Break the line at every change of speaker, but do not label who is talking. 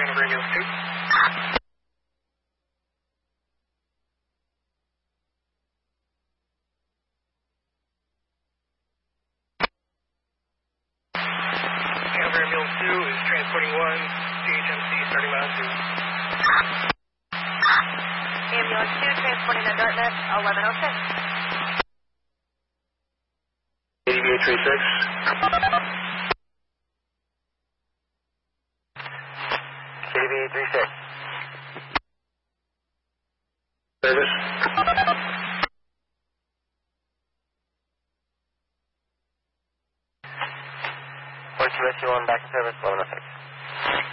Hanover Ambulance 2. Hanover Ambulance 2 is transporting 1, CHMC starting line 2.
Ambulance 2 transporting a Dartmouth 1106.
ADVA 36.
ADVA 36.
Service.
Rescue 1 back to service 1106.